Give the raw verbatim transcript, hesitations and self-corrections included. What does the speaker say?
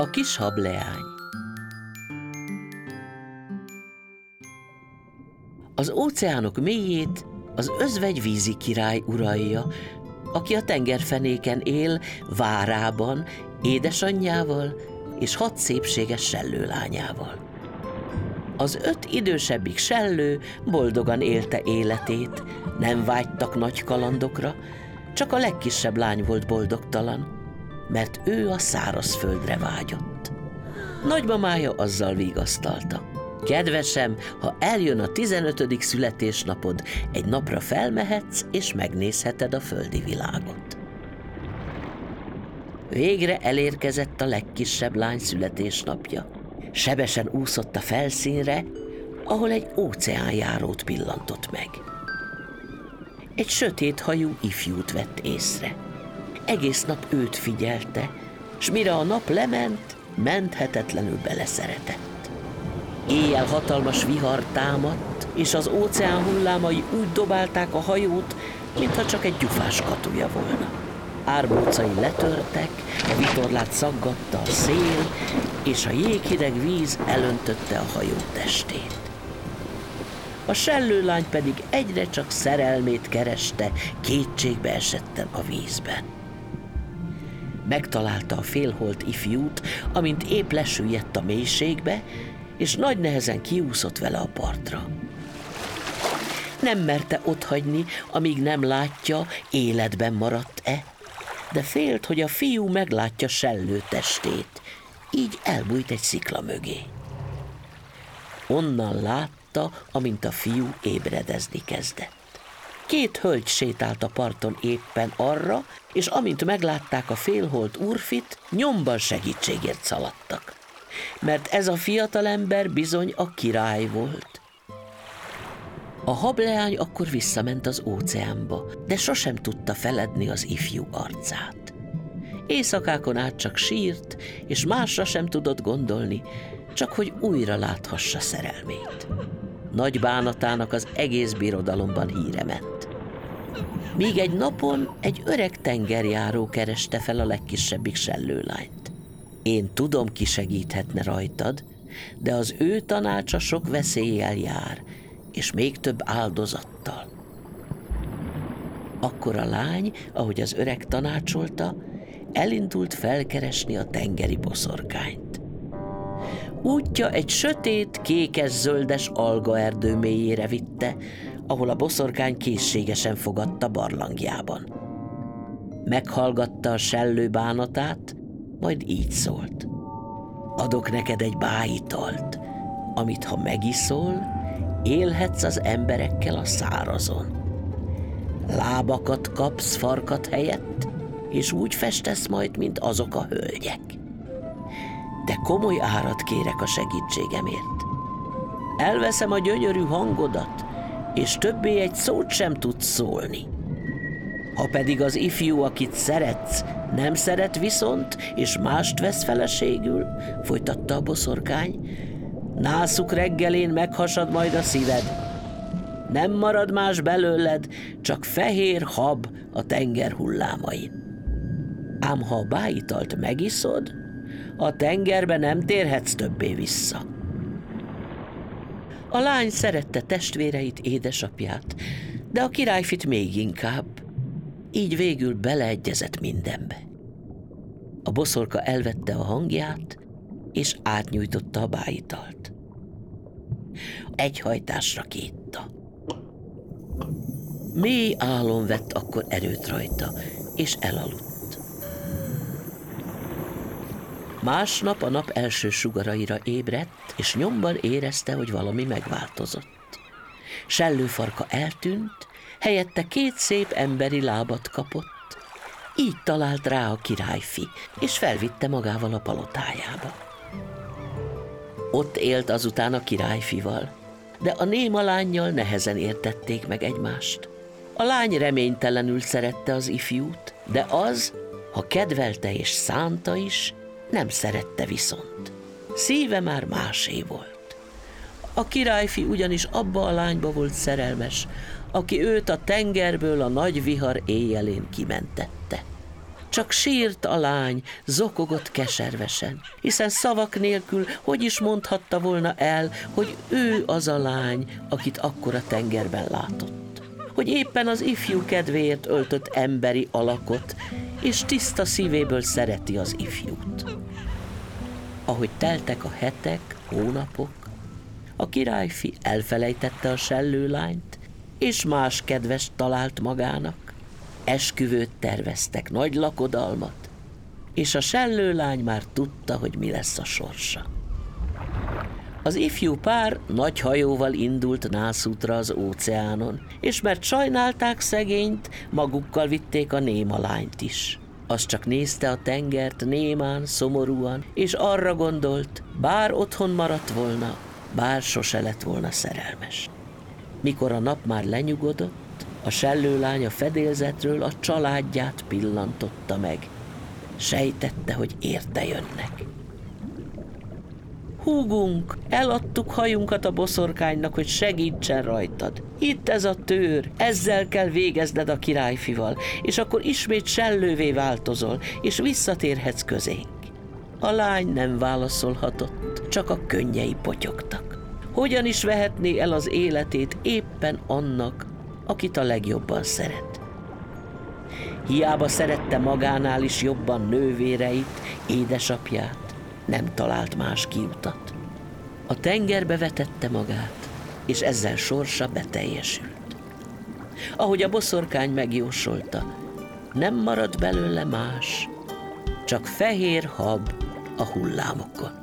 A kis hableány. Az óceánok mélyét az özvegyvízi király uralja, aki a tengerfenéken él várában, édesanyjával és hat szépséges sellőlányával. Az öt idősebbik sellő boldogan élte életét, nem vágytak nagy kalandokra, csak a legkisebb lány volt boldogtalan, mert ő a szárazföldre vágyott. Nagymamája azzal vigasztalta: kedvesem, ha eljön a tizenötödik születésnapod, egy napra felmehetsz és megnézheted a földi világot. Végre elérkezett a legkisebb lány születésnapja. Sebesen úszott a felszínre, ahol egy óceánjárót pillantott meg. Egy sötét hajú ifjút vett észre. Egész nap őt figyelte, s mire a nap lement, menthetetlenül beleszeretett. Éjjel hatalmas vihar támadt, és az óceán hullámai úgy dobálták a hajót, mintha csak egy gyufás katuja volna. Árbócai letörtek, a vitorlát szaggatta a szél, és a jéghideg víz elöntötte a hajó testét. A sellőlány pedig egyre csak szerelmét kereste, kétségbe esetten a vízben. Megtalálta a félholt ifjút, amint épp lesüllyedt a mélységbe, és nagy nehezen kiúszott vele a partra. Nem merte otthagyni, amíg nem látja, életben maradt-e, de félt, hogy a fiú meglátja sellő testét, így elbújt egy szikla mögé. Onnan látta, amint a fiú ébredezni kezdett. Két hölgy sétált a parton éppen arra, és amint meglátták a félholt úrfit, nyomban segítségért szaladtak. Mert ez a fiatalember bizony a király volt. A hableány akkor visszament az óceánba, de sosem tudta feledni az ifjú arcát. Éjszakákon át csak sírt, és másra sem tudott gondolni, csak hogy újra láthassa szerelmét. Nagy bánatának az egész birodalomban híre ment. Míg egy napon egy öreg tengerjáró kereste fel a legkisebbik sellőlányt. Én tudom, ki segíthetne rajtad, de az ő tanácsa sok veszéllyel jár, és még több áldozattal. Akkor a lány, ahogy az öreg tanácsolta, elindult felkeresni a tengeri boszorkányt. Útja egy sötét, kékes-zöldes algaerdő mélyére vitte, ahol a boszorkány készségesen fogadta barlangjában. Meghallgatta a sellő bánatát, majd így szólt: adok neked egy bájitalt, amit ha megiszol, élhetsz az emberekkel a szárazon. Lábakat kapsz farkat helyett, és úgy festesz majd, mint azok a hölgyek. De komoly árat kérek a segítségemért. Elveszem a gyönyörű hangodat, és többé egy szót sem tudsz szólni. Ha pedig az ifjú, akit szeretsz, nem szeret viszont, és mást vesz feleségül, folytatta a boszorkány, nászuk reggelén meghasad majd a szíved. Nem marad más belőled, csak fehér hab a tenger hullámain. Ám ha a bájitalt megiszod, a tengerbe nem térhetsz többé vissza. A lány szerette testvéreit, édesapját, de a királyfit még inkább, így végül beleegyezett mindenbe. A boszorka elvette a hangját, és átnyújtotta a bájitalt. Egy hajtásra kétta. Mély álom vett akkor erőt rajta, és elaludt. Másnap a nap első sugaraira ébredt, és nyomban érezte, hogy valami megváltozott. Sellőfarka eltűnt, helyette két szép emberi lábat kapott. Így talált rá a királyfi, és felvitte magával a palotájába. Ott élt azután a királyfival, de a néma lánnyal nehezen értették meg egymást. A lány reménytelenül szerette az ifjút, de az, ha kedvelte és szánta is, nem szerette viszont. Szíve már másé volt. A királyfi ugyanis abba a lányba volt szerelmes, aki őt a tengerből a nagy vihar éjjelén kimentette. Csak sírt a lány, zokogott keservesen, hiszen szavak nélkül hogy is mondhatta volna el, hogy ő az a lány, akit akkor a tengerben látott. Hogy éppen az ifjú kedvéért öltött emberi alakot, és tiszta szívéből szereti az ifjút. Ahogy teltek a hetek, hónapok, a királyfi elfelejtette a sellőlányt, és más kedvest talált magának. Esküvőt terveztek, nagy lakodalmat, és a sellőlány már tudta, hogy mi lesz a sorsa. Az ifjú pár nagy hajóval indult nászútra az óceánon, és mert sajnálták szegényt, magukkal vitték a néma lányt is. Az csak nézte a tengert némán, szomorúan, és arra gondolt, bár otthon maradt volna, bár sose lett volna szerelmes. Mikor a nap már lenyugodott, a sellőlány a fedélzetről a családját pillantotta meg. Sejtette, hogy érte jönnek. Húgunk, eladtuk hajunkat a boszorkánynak, hogy segítsen rajtad. Itt ez a tőr, ezzel kell végezned a királyfival, és akkor ismét sellővé változol, és visszatérhetsz közénk. A lány nem válaszolhatott, csak a könnyei potyogtak. Hogyan is vehetné el az életét éppen annak, akit a legjobban szeret? Hiába szerette magánál is jobban nővéreit, édesapját, nem talált más kiutat. A tengerbe vetette magát, és ezzel sorsa beteljesült. Ahogy a boszorkány megjósolta, nem marad belőle más, csak fehér hab a hullámokon.